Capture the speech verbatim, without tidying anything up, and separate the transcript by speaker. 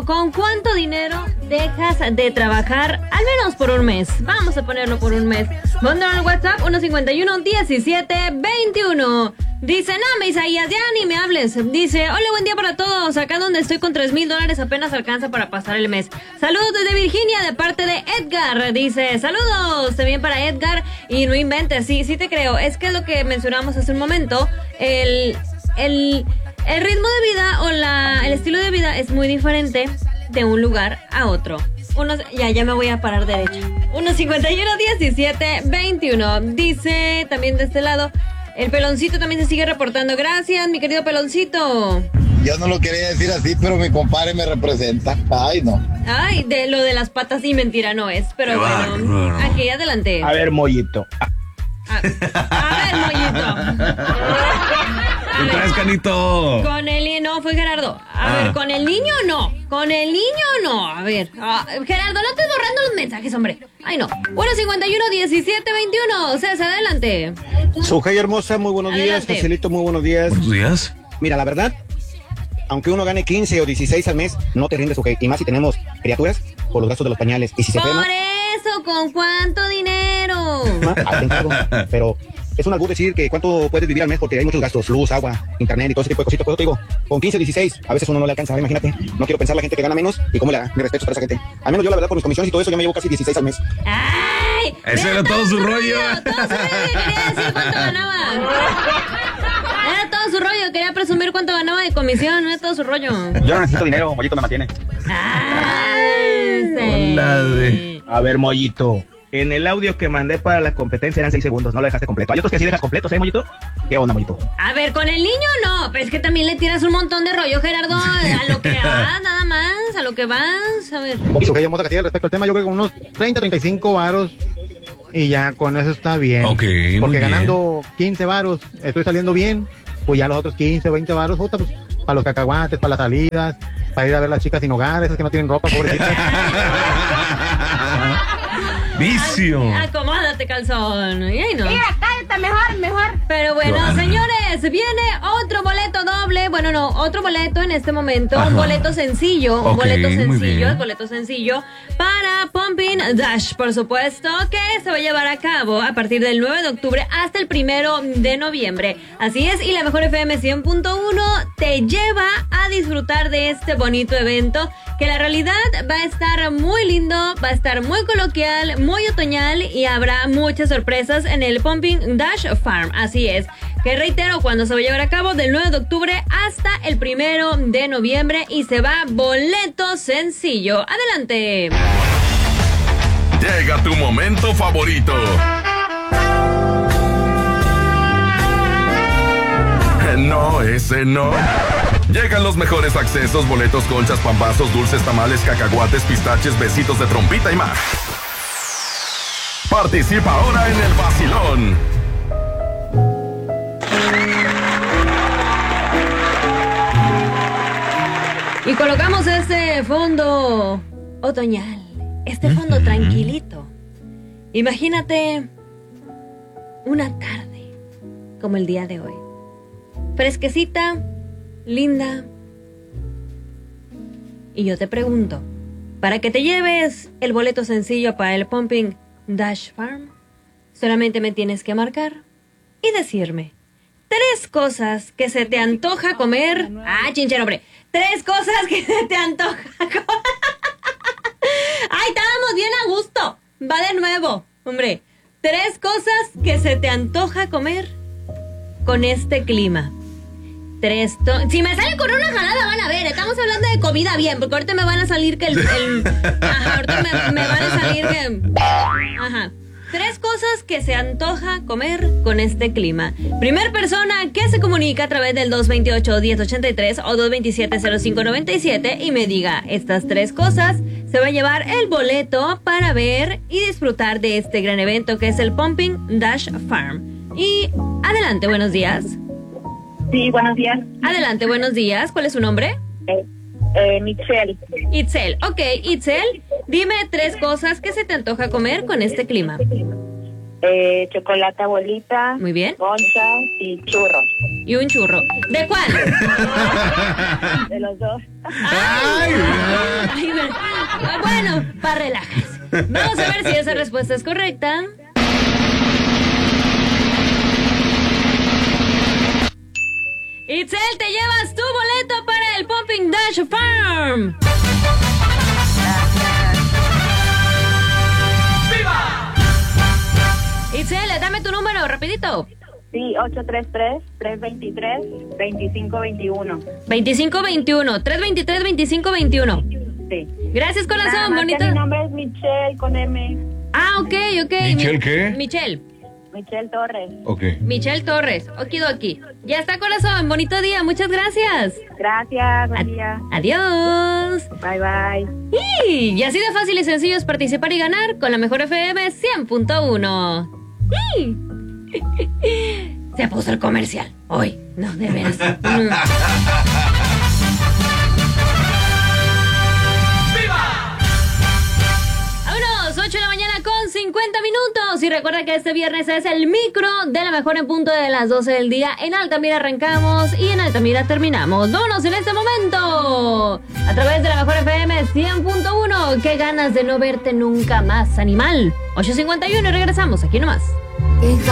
Speaker 1: ¿con cuánto dinero dejas de trabajar al menos por un mes? Vamos a ponerlo por un mes. Mándanos al WhatsApp uno cincuenta y uno, diecisiete, veintiuno. Dice, no, Isaías, ya ni me hables. Dice, hola, buen día para todos. Acá donde estoy con tres mil dólares apenas alcanza para pasar el mes. Saludos desde Virginia de parte de Edgar. Dice, saludos también para Edgar. Y no inventes, sí, sí te creo. Es que es lo que mencionamos hace un momento. El, el, el ritmo de vida o la, el estilo de vida es muy diferente de un lugar a otro. Uno, ya, ya me voy a parar derecha. uno cincuenta y uno, diecisiete, veintiuno. Dice también de este lado, el Peloncito también se sigue reportando. Gracias, mi querido Peloncito.
Speaker 2: Yo no lo quería decir así, pero mi compadre me representa. Ay, no.
Speaker 1: Ay, de lo de las patas sí, mentira no es. Pero
Speaker 3: Qué
Speaker 1: bueno,
Speaker 3: bárbaro.
Speaker 1: aquí adelante.
Speaker 4: A ver, Mollito.
Speaker 1: A, a ver, Mollito.
Speaker 3: ¿Qué traes, Canito?
Speaker 1: Con el... No, fue Gerardo. A
Speaker 3: Ah.
Speaker 1: ver, ¿con el niño no? ¿Con el niño no? A ver. Ah, Gerardo, no estés borrando los mensajes, hombre. Ay, no. uno cincuenta y uno, diecisiete, veintiuno. César, adelante.
Speaker 4: Sujei hermosa, muy buenos días.
Speaker 1: Adelante.
Speaker 4: Joselito, muy buenos días.
Speaker 3: Buenos días.
Speaker 4: Mira, la verdad, aunque uno gane quince o dieciséis al mes, no te rinde, Sujei. Y más si tenemos criaturas por los gastos de los pañales. Y si se
Speaker 1: Por
Speaker 4: enferma,
Speaker 1: eso, ¿con cuánto dinero?
Speaker 4: ahí te encargo. Pero es un albur decir que cuánto puedes vivir al mes porque hay muchos gastos, luz, agua, internet y todo ese tipo de cositas. Por eso te digo, con quince o dieciséis, a veces uno no le alcanza. Imagínate, no quiero pensar la gente que gana menos y cómo le da. Mi respeto para esa gente. Al menos yo, la verdad, por mis comisiones y todo eso, yo me llevo casi dieciséis al mes.
Speaker 1: ¡Ay!
Speaker 3: Ese
Speaker 1: Era
Speaker 3: era todo su rollo.
Speaker 1: Todo su rollo, quería decir cuánto ganaba. Era todo su rollo, quería presumir cuánto ganaba de comisión, no era todo su rollo.
Speaker 4: Yo no necesito dinero, Mollito me mantiene.
Speaker 1: Ay, sí.
Speaker 3: Hola, de-
Speaker 4: A ver, Mollito. En el audio que mandé para la competencia eran seis segundos, no lo dejaste completo. Hay otros que sí dejas completos, ¿eh, Mollito? ¿Qué onda, Mollito?
Speaker 1: A ver, con el niño no, pero es que también le tiras un montón de rollo, Gerardo, a lo que vas, nada más, a lo que vas, a ver.
Speaker 4: Y Sujei hermosa, que tiene respecto al tema, yo creo que con unos treinta, treinta y cinco varos y ya con eso está bien.
Speaker 3: Ok, muy
Speaker 4: Porque
Speaker 3: bien.
Speaker 4: ganando quince varos estoy saliendo bien, pues ya los otros quince, veinte varos, puta, pues, para los cacahuates, para las salidas, para ir a ver las chicas sin hogar, esas que no tienen ropa, pobrecitas.
Speaker 3: Vicio.
Speaker 1: Acomódate, calzón. Y ahí no.
Speaker 5: Mira, cállate, mejor, mejor.
Speaker 1: Pero bueno,
Speaker 3: Claro.
Speaker 1: señores, viene otro boleto doble. Bueno, no, otro boleto en este momento.
Speaker 3: Ajá.
Speaker 1: Un boleto sencillo. Un
Speaker 3: Ok,
Speaker 1: boleto
Speaker 3: muy
Speaker 1: sencillo.
Speaker 3: bien.
Speaker 1: El boleto sencillo para Pumping Dash, por supuesto, que se va a llevar a cabo a partir del nueve de octubre hasta el primero de noviembre. Así es, y la Mejor F M cien punto uno te lleva a disfrutar de este bonito evento, que la realidad va a estar muy lindo, va a estar muy coloquial, muy otoñal y habrá muchas sorpresas en el Pumping Dash Farm. Así es, que reitero, cuando se va a llevar a cabo del nueve de octubre hasta el primero de noviembre y se va boleto sencillo. Adelante.
Speaker 6: Llega tu momento favorito. No, ese no. Llegan los mejores accesos, boletos, conchas, pambazos, dulces, tamales, cacahuates, pistaches, besitos de trompita y más. Participa ahora en el vacilón.
Speaker 1: Y colocamos este fondo otoñal, este fondo tranquilito. Imagínate una tarde como el día de hoy. Fresquecita, linda. Y yo te pregunto, para que te lleves el boleto sencillo para el Pumping Dash Farm, solamente me tienes que marcar y decirme tres cosas que se te antoja comer. Ah, chinchero, hombre. Tres cosas que se te antoja comer. Ay, estábamos bien a gusto. Va de nuevo, hombre. Tres cosas que se te antoja comer con este clima. Tres to- Si me salen con una jalada, van a ver. Estamos hablando de comida bien, porque ahorita me van a salir que el... el- Ajá, ahorita me, me van a salir que... Ajá. Tres cosas que se antoja comer con este clima. Primer persona que se comunica a través del dos veintiocho, diez ochenta y tres o dos veintisiete, cero cinco noventa y siete y me diga estas tres cosas, se va a llevar el boleto para ver y disfrutar de este gran evento que es el Pumping Dash Farm. Y adelante, buenos días.
Speaker 5: Sí, buenos días.
Speaker 1: Adelante, buenos días. ¿Cuál es su nombre?
Speaker 5: Eh, eh, Michelle.
Speaker 1: Itzel. Ok, Itzel, dime tres cosas que se te antoja comer con este clima.
Speaker 5: Eh, chocolate bolita.
Speaker 1: Muy bien.
Speaker 5: Conchas y churros.
Speaker 1: Y un churro. ¿De cuál?
Speaker 5: De los dos.
Speaker 3: Ay, mira.
Speaker 1: Ay, bueno, bueno, para relajarse. Vamos a ver si esa respuesta es correcta. Itzel, te llevas tu boleto para el Pumping Dash Farm. Itzel, dame tu número, rapidito.
Speaker 5: Sí, ocho tres tres, tres dos tres, dos cinco dos uno.
Speaker 1: veinticinco veintiuno, tres veintitrés, veinticinco veintiuno.
Speaker 5: Sí.
Speaker 1: Gracias, corazón,
Speaker 5: Nada más que
Speaker 1: bonito.
Speaker 5: Mi nombre es Michelle con M.
Speaker 1: Ah, ok, ok.
Speaker 3: ¿Michelle
Speaker 1: Mi-
Speaker 3: qué?
Speaker 1: Michelle.
Speaker 5: Michelle Torres.
Speaker 3: Ok.
Speaker 1: Michelle Torres. Okidoki. Ya está, corazón. Bonito día. Muchas gracias.
Speaker 5: Gracias, buen
Speaker 1: Ad-
Speaker 5: día.
Speaker 1: Adiós.
Speaker 5: Bye, bye.
Speaker 1: Y, y así de fácil y sencillo es participar y ganar con la mejor F M cien punto uno. ¡Y! Se puso el comercial. Hoy. No, de veras. Mm. Vámonos, ocho de la mañana con cincuenta minutos. Y recuerda que este viernes es el micro de la mejor en punto de las doce del día. En Altamira arrancamos y en Altamira terminamos. Vámonos en este momento a través de la mejor F M cien punto uno. Qué ganas de no verte nunca más, animal. ocho cincuenta y uno y regresamos aquí nomás.